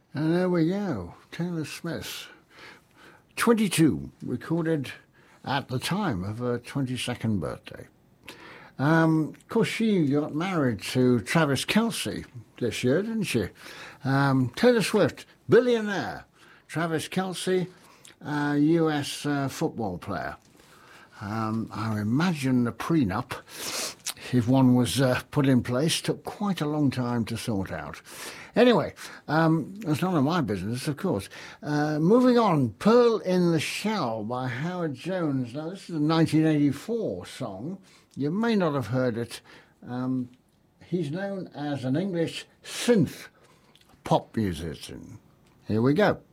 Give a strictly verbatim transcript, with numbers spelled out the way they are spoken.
And there we go, Taylor Smith. twenty-two, recorded at the time of her twenty-second birthday. Um, of course, she got married to Travis Kelce this year, didn't she? Um, Taylor Swift, billionaire. Travis Kelce, uh, U S uh, football player. Um, I imagine the prenup, if one was uh, put in place, took quite a long time to sort out. Anyway, um, that's none of my business, of course. Uh, moving on, Pearl in the Shell by Howard Jones. Now, this is a nineteen eighty-four song. You may not have heard it. Um, he's known as an English synth pop musician. Here we go.